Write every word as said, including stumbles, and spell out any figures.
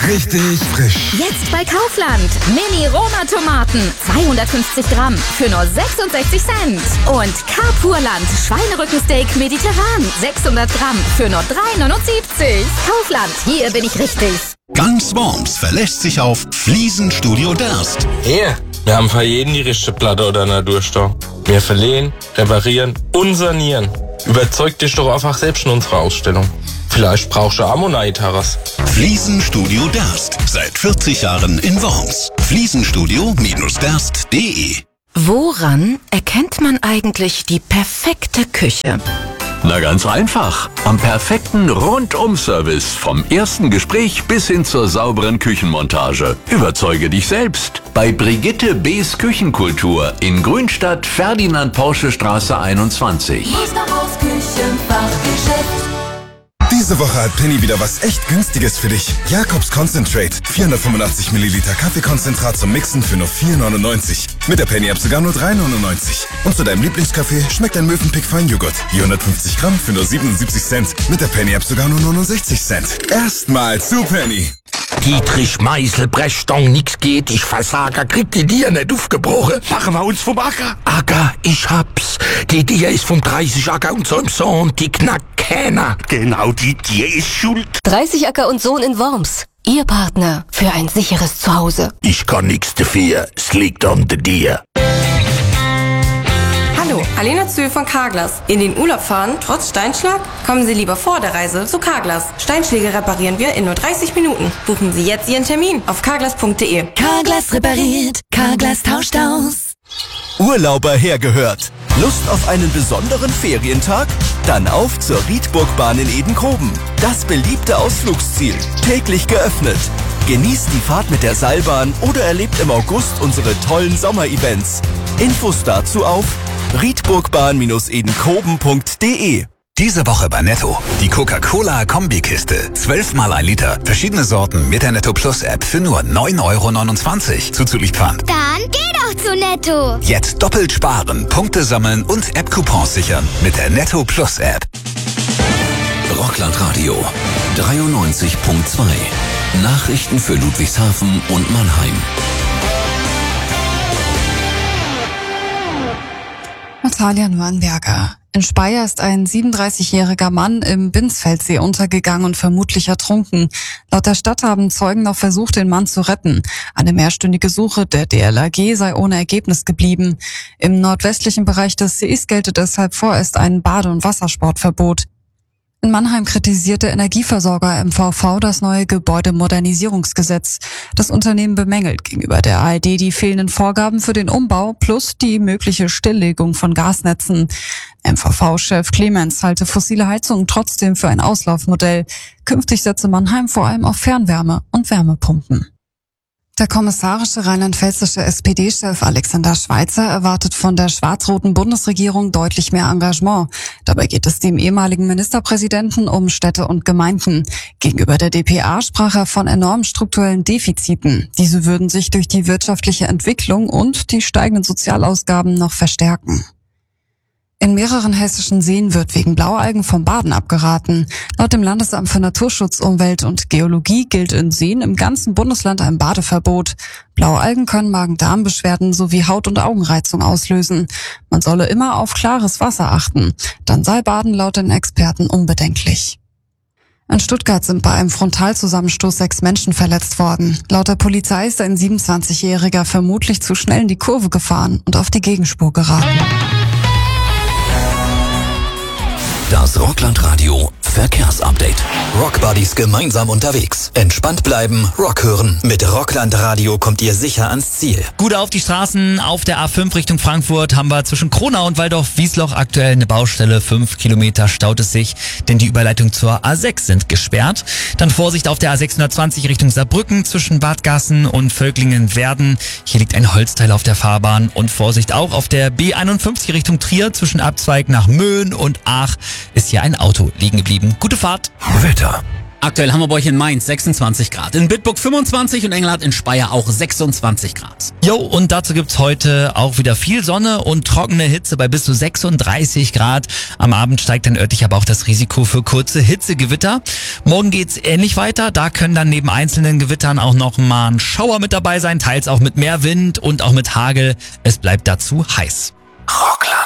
richtig frisch. Jetzt bei Kaufland. Mini-Roma-Tomaten. zweihundertfünfzig Gramm für nur sechsundsechzig Cent. Und Carpurland. Schweinerückensteak mediterran. sechshundert Gramm für nur drei neunundsiebzig. Kaufland. Hier bin ich richtig. Ganz Worms verlässt sich auf Fliesenstudio Derst. Hier, wir haben für jeden die richtige Platte oder Naturstau. Wir verlehen, reparieren und sanieren. Überzeug dich doch einfach selbst in unserer Ausstellung. Vielleicht brauchst du Ammonite-Terras. Fliesenstudio Derst. Seit vierzig Jahren in Worms. Fliesenstudio Derst punkt de. Woran erkennt man eigentlich die perfekte Küche? Na ganz einfach. Am perfekten Rundum-Service. Vom ersten Gespräch bis hin zur sauberen Küchenmontage. Überzeuge dich selbst. Bei Brigitte B.'s Küchenkultur in Grünstadt, Ferdinand-Porsche-Straße einundzwanzig. Diese Woche hat Penny wieder was echt Günstiges für dich. Jakobs Concentrate. vierhundertfünfundachtzig Milliliter Kaffeekonzentrat zum Mixen für nur vier neunundneunzig. Mit der Penny-App sogar nur drei neunundneunzig. Und zu deinem Lieblingskaffee schmeckt ein Mövenpick Feinjoghurt. vierhundertfünfzig Gramm für nur siebenundsiebzig Cent. Mit der Penny-App sogar nur neunundsechzig Cent. Erstmal zu Penny. Dietrich Meißel, Brechstong, nix geht, ich versager, krieg die Dier nicht aufgebrochen. Machen wir uns vom Acker. Acker, ich hab's. Die Dier ist vom dreißig Acker und seinem Sohn, die knackt keiner. Genau, die Dier ist schuld. dreißig Acker und Sohn in Worms. Ihr Partner für ein sicheres Zuhause. Ich kann nix dafür, es liegt an der Dier. Hallo, Alena Zöhl von Carglass. In den Urlaub fahren, trotz Steinschlag? Kommen Sie lieber vor der Reise zu Carglass. Steinschläge reparieren wir in nur dreißig Minuten. Buchen Sie jetzt Ihren Termin auf carglass punkt de. Carglass repariert, Carglass tauscht aus. Urlauber hergehört. Lust auf einen besonderen Ferientag? Dann auf zur Rietburgbahn in Edenkoben. Das beliebte Ausflugsziel. Täglich geöffnet. Genießt die Fahrt mit der Seilbahn oder erlebt im August unsere tollen Sommerevents. Infos dazu auf rietburgbahn edenkoben punkt de. Diese Woche bei Netto. Die Coca-Cola-Kombikiste. zwölf mal ein Liter. Verschiedene Sorten mit der Netto Plus App für nur neun Euro neunundzwanzig. Zuzüglich Pfand. Dann geh doch zu Netto. Jetzt doppelt sparen, Punkte sammeln und App-Coupons sichern mit der Netto Plus App. Rockland Radio dreiundneunzig Punkt zwei. Nachrichten für Ludwigshafen und Mannheim. Natalia Nürnberger. In Speyer ist ein siebenunddreißigjähriger Mann im Binsfeldsee untergegangen und vermutlich ertrunken. Laut der Stadt haben Zeugen noch versucht, den Mann zu retten. Eine mehrstündige Suche der D L R G sei ohne Ergebnis geblieben. Im nordwestlichen Bereich des Sees gelte deshalb vorerst ein Bade- und Wassersportverbot. In Mannheim kritisiert der Energieversorger M V V das neue Gebäudemodernisierungsgesetz. Das Unternehmen bemängelt gegenüber der A R D die fehlenden Vorgaben für den Umbau plus die mögliche Stilllegung von Gasnetzen. M V V-Chef Clemens halte fossile Heizungen trotzdem für ein Auslaufmodell. Künftig setze Mannheim vor allem auf Fernwärme und Wärmepumpen. Der kommissarische rheinland-pfälzische S P D-Chef Alexander Schweitzer erwartet von der schwarz-roten Bundesregierung deutlich mehr Engagement. Dabei geht es dem ehemaligen Ministerpräsidenten um Städte und Gemeinden. Gegenüber der D P A sprach er von enormen strukturellen Defiziten. Diese würden sich durch die wirtschaftliche Entwicklung und die steigenden Sozialausgaben noch verstärken. In mehreren hessischen Seen wird wegen Blaualgen vom Baden abgeraten. Laut dem Landesamt für Naturschutz, Umwelt und Geologie gilt in Seen im ganzen Bundesland ein Badeverbot. Blaualgen können Magen-Darm-Beschwerden sowie Haut- und Augenreizung auslösen. Man solle immer auf klares Wasser achten. Dann sei Baden laut den Experten unbedenklich. In Stuttgart sind bei einem Frontalzusammenstoß sechs Menschen verletzt worden. Laut der Polizei ist ein siebenundzwanzigjähriger vermutlich zu schnell in die Kurve gefahren und auf die Gegenspur geraten. Das Rockland Radio Verkehrsupdate. Rockbuddies gemeinsam unterwegs. Entspannt bleiben, Rock hören. Mit Rockland Radio kommt ihr sicher ans Ziel. Gut auf die Straßen. Auf der A fünf Richtung Frankfurt haben wir zwischen Kronau und Waldorf-Wiesloch aktuell eine Baustelle. Fünf Kilometer staut es sich, denn die Überleitung zur A sechs sind gesperrt. Dann Vorsicht auf der A sechshundertzwanzig Richtung Saarbrücken zwischen Bad Gassen und Völklingen-Werden. Hier liegt ein Holzteil auf der Fahrbahn. Und Vorsicht auch auf der B einundfünfzig Richtung Trier zwischen Abzweig nach Möhn und Aach ist hier ein Auto liegen geblieben. Gute Fahrt. Wetter. Aktuell haben wir bei euch in Mainz sechsundzwanzig Grad, in Bitburg fünfundzwanzig und Engelhardt in Speyer auch sechsundzwanzig Grad. Jo, und dazu gibt's heute auch wieder viel Sonne und trockene Hitze bei bis zu sechsunddreißig Grad. Am Abend steigt dann örtlich aber auch das Risiko für kurze Hitzegewitter. Morgen geht's ähnlich weiter. Da können dann neben einzelnen Gewittern auch noch mal ein Schauer mit dabei sein, teils auch mit mehr Wind und auch mit Hagel. Es bleibt dazu heiß. Rockland.